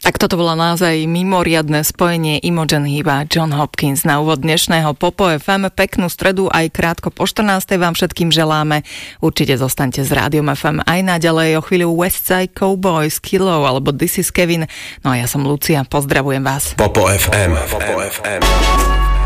Tak toto bolo naozaj mimoriadne spojenie Imogen Heap a John Hopkins na úvod dnešného Popo FM. Peknú stredu aj krátko po 14. vám všetkým želáme. Určite zostaňte s Rádiom FM aj naďalej. O chvíľu Westside Cowboys, Kilo alebo This is Kevin. No a ja som Lucia, pozdravujem vás. Popo FM. Popo FM.